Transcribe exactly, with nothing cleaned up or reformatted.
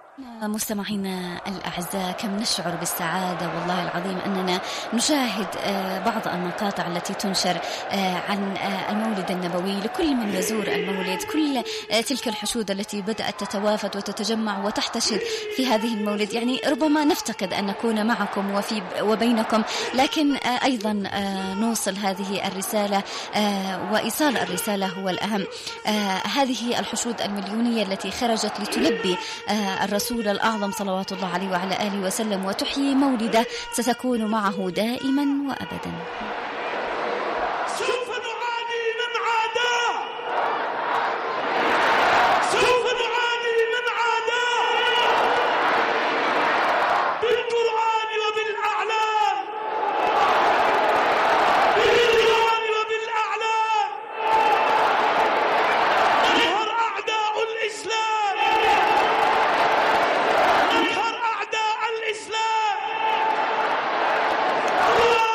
مستمعينا الأعزاء، كم نشعر بالسعادة والله العظيم أننا نشاهد بعض المقاطع التي تنشر عن المولد النبوي لكل من يزور المولد، كل تلك الحشود التي بدأت تتوافد وتتجمع وتحتشد في هذه المولد. يعني ربما نفتقد أن نكون معكم وفي وبينكم، لكن أيضا نوصل هذه الرسالة، وإيصال الرسالة هو الأهم. هذه الحشود المليونية التي خرجت لتلبي الرسول الأعظم صلوات الله عليه وعلى آله وسلم وتحيي مولده ستكون معه دائما وأبدا. سوف نعاني من عاداه، سوف نعاني من عاداه بالقرآن وبالأعلام، بالقرآن وبالأعلام. نظهر أعداء الإسلام، نظهر أعداء الإسلام.